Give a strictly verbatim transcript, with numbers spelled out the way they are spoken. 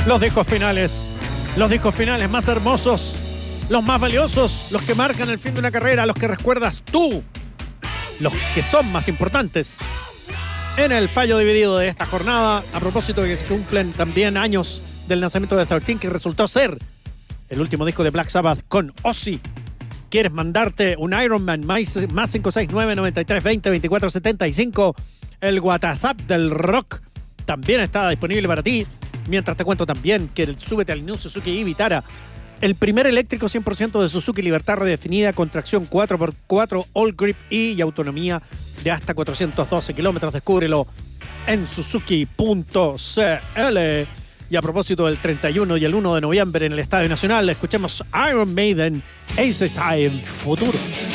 Los discos finales, los discos finales más hermosos, los más valiosos, los que marcan el fin de una carrera, los que recuerdas tú, los que son más importantes. En el fallo dividido de esta jornada, a propósito de que se cumplen también años del lanzamiento de trece, que resultó ser el último disco de Black Sabbath con Ozzy. ¿Quieres mandarte un Iron Man? Más, más cinco seis nueve, noventa y tres, veinte, veinticuatro setenta y cinco. El WhatsApp del rock también está disponible para ti. Mientras te cuento también que el, súbete al New Suzuki E Vitara, el primer eléctrico cien por ciento de Suzuki, libertad redefinida con tracción cuatro por cuatro, All Grip E y autonomía de hasta cuatrocientos doce kilómetros. Descúbrelo en suzuki punto c l. Y a propósito del treinta y uno y el uno de noviembre en el Estadio Nacional, escuchemos Iron Maiden, Aces High en Futuro.